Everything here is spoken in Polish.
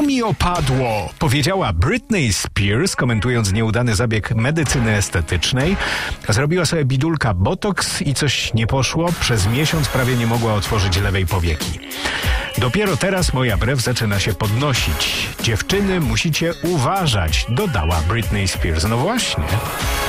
mi opadło, powiedziała Britney Spears, komentując nieudany zabieg medycyny estetycznej. Zrobiła sobie bidulka botoks i coś nie poszło. Przez miesiąc prawie nie mogła otworzyć lewej powieki. Dopiero teraz moja brew zaczyna się podnosić. Dziewczyny, musicie uważać, dodała Britney Spears. No właśnie.